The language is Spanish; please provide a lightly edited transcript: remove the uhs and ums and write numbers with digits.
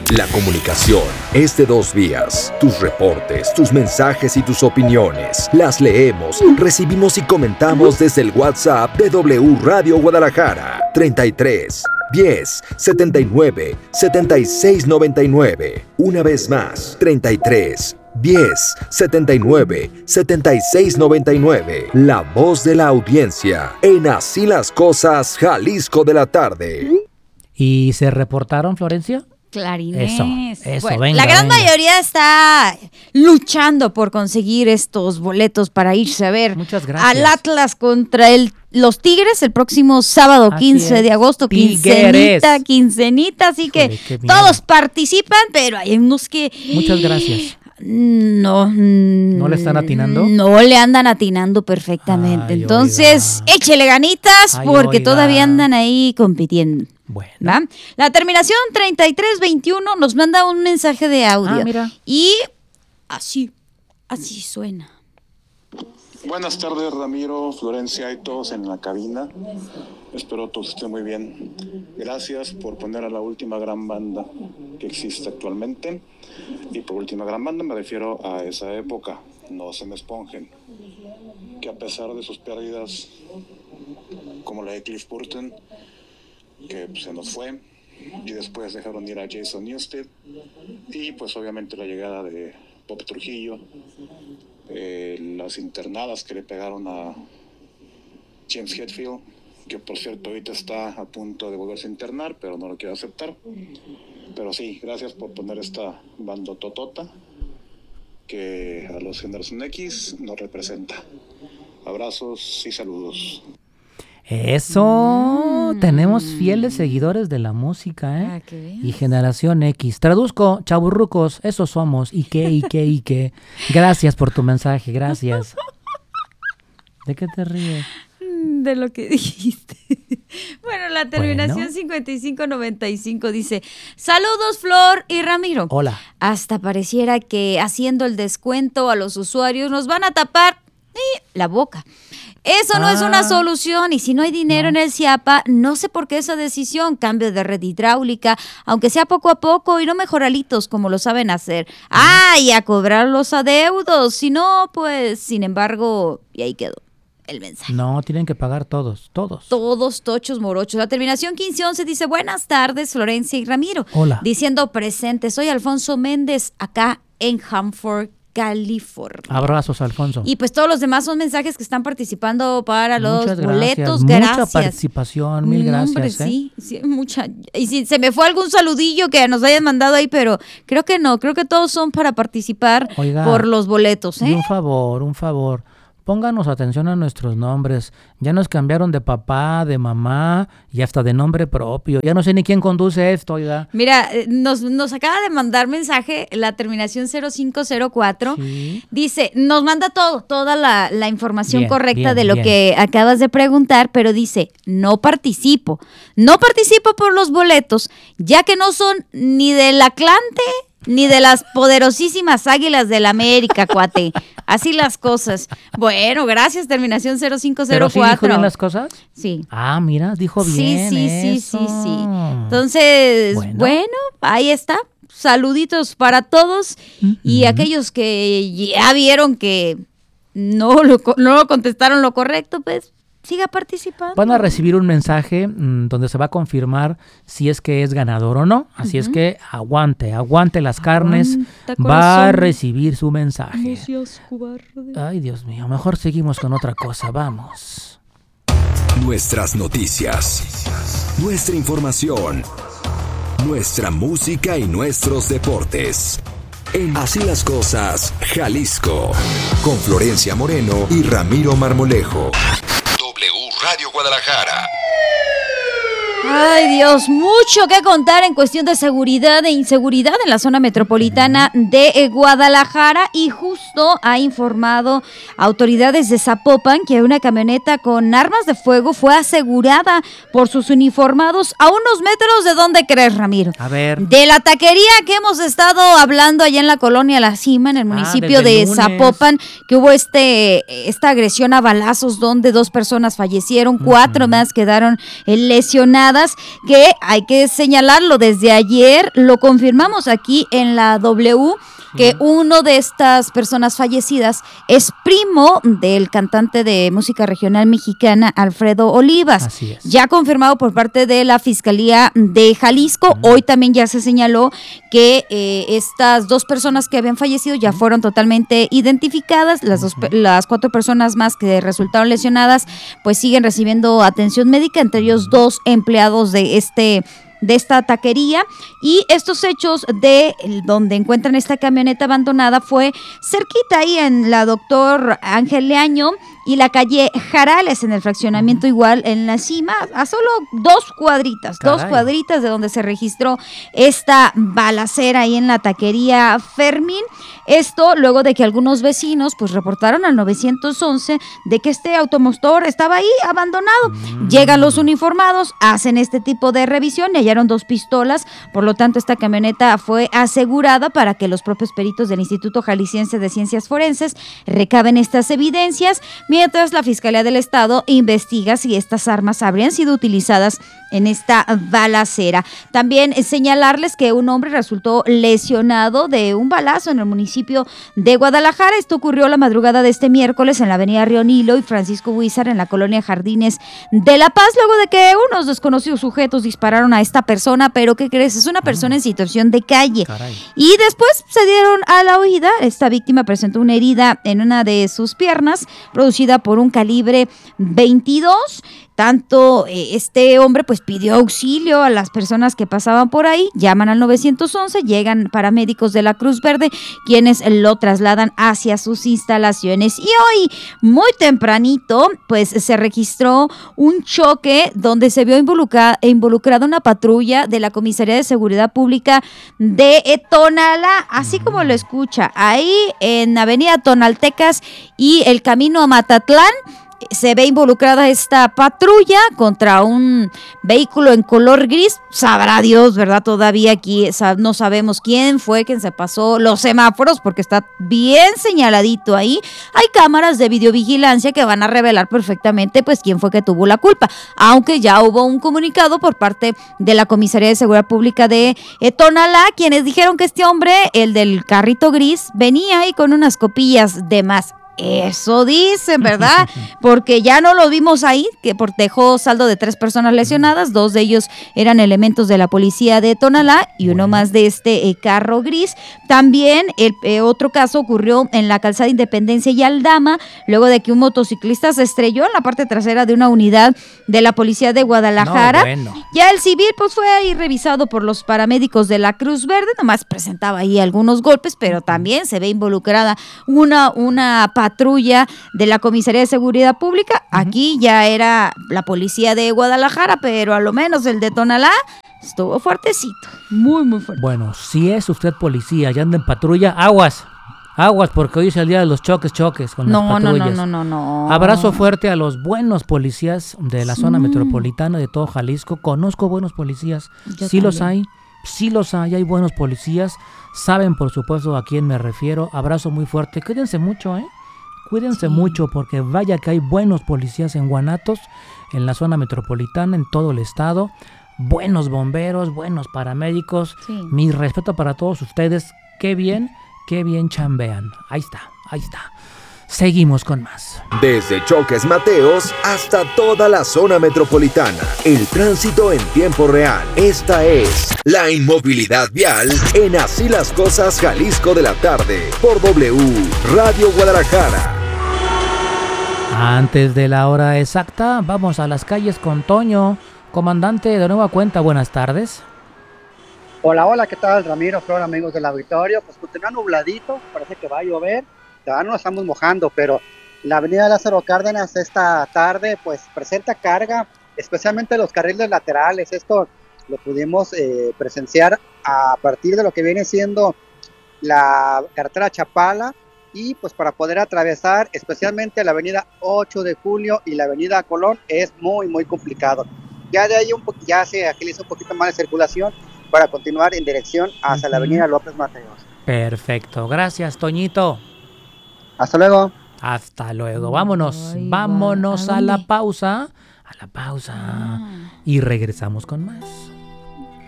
La comunicación es de dos vías. Tus reportes, tus mensajes y tus opiniones. Las leemos, recibimos y comentamos desde el WhatsApp de W Radio Guadalajara. 33 10 79 76 99. Una vez más, 33 10 79 76 99. La voz de la audiencia en Así las Cosas, Jalisco de la tarde. ¿Y se reportaron, Florencia? Clarines. Eso, bueno, venga, la gran venga. mayoría está luchando por conseguir estos boletos para irse a ver Muchas gracias. al Atlas contra los Tigres el próximo sábado Así 15 es. de agosto. Tigres. Quincenita, así Híjole, que qué miedo. todos participan, pero hay unos que... Muchas gracias. No le están atinando? No le andan atinando perfectamente. Ay, entonces, oiga. échele ganitas Ay, porque oiga. todavía andan ahí compitiendo. Bueno. ¿Va? La terminación 3321 nos manda un mensaje de audio. Mira. Y así suena. Buenas tardes, Ramiro, Florencia y todos en la cabina. Espero todos estén muy bien. Gracias por poner a la última gran banda que existe actualmente. Y por última gran banda me refiero a esa época. No se me esponjen. Que a pesar de sus pérdidas, como la de Cliff Burton, que se nos fue, y después dejaron ir a Jason Newsted, y pues obviamente la llegada de Bob Trujillo, las internadas que le pegaron a James Hetfield, que por cierto ahorita está a punto de volverse a internar, pero no lo quiero aceptar. Pero sí, gracias por poner esta bandototota que a los Generación X nos representa. Abrazos y saludos. Eso, tenemos fieles seguidores de la música, ¿eh? Qué bien. Y Generación X. Traduzco, chaburrucos, esos somos. ¿Y qué? Gracias por tu mensaje, gracias. ¿De qué te ríes? De lo que dijiste. Bueno, la terminación 5595 dice: saludos, Flor y Ramiro. Hola. Hasta pareciera que haciendo el descuento a los usuarios nos van a tapar la boca. Eso no es una solución, y si no hay dinero en el CIAPA, no sé por qué esa decisión, cambio de red hidráulica, aunque sea poco a poco y no mejoralitos como lo saben hacer. Y a cobrar los adeudos, si no, pues, sin embargo, y ahí quedó el mensaje. No, tienen que pagar todos. Todos tochos morochos. La terminación 1511 dice: buenas tardes, Florencia y Ramiro. Hola. Diciendo presente, soy Alfonso Méndez, acá en Hanford, California. Abrazos, Alfonso. Y pues todos los demás son mensajes que están participando para los Muchas boletos. Mucha Gracias. participación, mil gracias. Hombre, sí, mucha. Y si se me fue algún saludillo que nos hayan mandado ahí, pero creo que no, creo que todos son para participar. Oiga, por los boletos, ¿eh? Y un favor. Pónganos atención a nuestros nombres. Ya nos cambiaron de papá, de mamá y hasta de nombre propio. Ya no sé ni quién conduce esto, oiga. Mira, nos acaba de mandar mensaje la terminación 0504. Sí. Dice, nos manda toda la información Bien, correcta bien, de lo bien. que acabas de preguntar, pero dice, no participo por los boletos, ya que no son ni del Atlante ni de las poderosísimas Águilas del América, cuate. Así las cosas. Bueno, gracias, terminación 0504. ¿Pero sí dijo bien las cosas? Sí. Mira, dijo bien Sí. eso. Entonces, bueno, ahí está. Saluditos para todos. Y aquellos que ya vieron que no lo contestaron lo correcto, pues siga participando. Van a recibir un mensaje donde se va a confirmar si es que es ganador o no. Así es que aguante las carnes. Aguanta, Va a corazón. recibir su mensaje. No seas cobarde. Ay, Dios mío, mejor seguimos con otra cosa. Vamos. Nuestras noticias, nuestra información, nuestra música y nuestros deportes. En Así las Cosas, Jalisco, con Florencia Moreno y Ramiro Marmolejo. W Radio Guadalajara. Ay, Dios, mucho que contar en cuestión de seguridad e inseguridad en la zona metropolitana de Guadalajara, y justo ha informado autoridades de Zapopan que una camioneta con armas de fuego fue asegurada por sus uniformados a unos metros de ¿dónde crees, Ramiro? A ver. De la taquería que hemos estado hablando allá en la colonia La Cima, en el municipio desde de el lunes. Zapopan, que hubo esta agresión a balazos donde 2 personas fallecieron, 4 más quedaron lesionadas. lesionadas, que hay que señalarlo, desde ayer lo confirmamos aquí en la W, que uno de estas personas fallecidas es primo del cantante de música regional mexicana Alfredo Olivas. Así es. Ya confirmado por parte de la Fiscalía de Jalisco. Hoy también ya se señaló que estas 2 personas que habían fallecido ya fueron totalmente identificadas. Las 4 personas más que resultaron lesionadas pues siguen recibiendo atención médica, entre ellos 2 empleados de esta taquería. Y estos hechos de donde encuentran esta camioneta abandonada fue cerquita ahí en la Doctor Ángel Leaño y la calle Jarales, en el fraccionamiento igual en la cima, a solo 2 cuadritas, Caray. 2 cuadritas de donde se registró esta balacera ahí en la taquería Fermín. Esto luego de que algunos vecinos pues reportaron al 911 de que este automotor estaba ahí abandonado. Llegan los uniformados, hacen este tipo de revisión y hallaron 2 pistolas, por lo tanto esta camioneta fue asegurada para que los propios peritos del Instituto Jalisciense de Ciencias Forenses recaben estas evidencias, mientras la Fiscalía del Estado investiga si estas armas habrían sido utilizadas en esta balacera. También señalarles que un hombre resultó lesionado de un balazo en el municipio de Guadalajara. Esto ocurrió la madrugada de este miércoles en la avenida Río Nilo y Francisco Huízar en la colonia Jardines de La Paz, luego de que unos desconocidos sujetos dispararon a esta persona, pero ¿qué crees? Es una persona en situación de calle. Caray. Y después se dieron a la huida. Esta víctima presentó una herida en una de sus piernas, producida por un calibre 22. Tanto este hombre pues pidió auxilio a las personas que pasaban por ahí, llaman al 911, llegan paramédicos de la Cruz Verde, quienes lo trasladan hacia sus instalaciones. Y hoy, muy tempranito, pues se registró un choque donde se vio involucrada una patrulla de la Comisaría de Seguridad Pública de Tonalá, así como lo escucha, ahí en Avenida Tonaltecas y el camino a Matatlán. Se ve involucrada esta patrulla contra un vehículo en color gris. Sabrá Dios, ¿verdad? Todavía aquí no sabemos quién fue quien se pasó los semáforos, porque está bien señaladito ahí. Hay cámaras de videovigilancia que van a revelar perfectamente pues quién fue que tuvo la culpa, aunque ya hubo un comunicado por parte de la Comisaría de Seguridad Pública de Tonalá, quienes dijeron que este hombre, el del carrito gris, venía ahí con unas copillas de más. Eso dicen, ¿verdad? Porque ya no lo vimos ahí, que dejó saldo de 3 personas lesionadas, 2 de ellos eran elementos de la policía de Tonalá y uno más de este carro gris. También el otro caso ocurrió en la calzada Independencia y Aldama, luego de que un motociclista se estrelló en la parte trasera de una unidad de la policía de Guadalajara. No, bueno. Ya el civil pues fue ahí revisado por los paramédicos de la Cruz Verde, nomás presentaba ahí algunos golpes, pero también se ve involucrada una patrulla de la Comisaría de Seguridad Pública. Aquí ya era la policía de Guadalajara, pero a lo menos el de Tonalá estuvo fuertecito, muy muy fuerte. Bueno, si es usted policía y anda en patrulla, aguas, porque hoy es el día de los choques con las patrullas. No. Abrazo fuerte a los buenos policías de la zona metropolitana de todo Jalisco. Conozco buenos policías, sí los hay, hay buenos policías. Saben por supuesto a quién me refiero. Abrazo muy fuerte, cuídense mucho, Cuídense mucho, porque vaya que hay buenos policías en Guanatos, en la zona metropolitana, en todo el estado. Buenos bomberos, buenos paramédicos. Sí. Mi respeto para todos ustedes. Qué bien chambean. Ahí está. Seguimos con más. Desde Choques Mateos hasta toda la zona metropolitana. El tránsito en tiempo real. Esta es la inmovilidad vial en Así las Cosas Jalisco de la tarde por W Radio Guadalajara. Antes de la hora exacta, vamos a las calles con Toño. Comandante, de nueva cuenta, buenas tardes. Hola, ¿qué tal, Ramiro, Flor, amigos del auditorio? Pues continúa nubladito, parece que va a llover. Ya no nos estamos mojando, pero la avenida Lázaro Cárdenas esta tarde pues presenta carga, especialmente los carriles laterales. Esto lo pudimos presenciar a partir de lo que viene siendo la carretera Chapala, y pues para poder atravesar especialmente la avenida 8 de Julio y la avenida Colón es muy muy complicado. Ya de ahí ya se agiliza un poquito más la circulación para continuar en dirección hacia la avenida López Mateos. Perfecto, gracias Toñito. Hasta luego. Vámonos a la pausa. a la pausa y regresamos con más.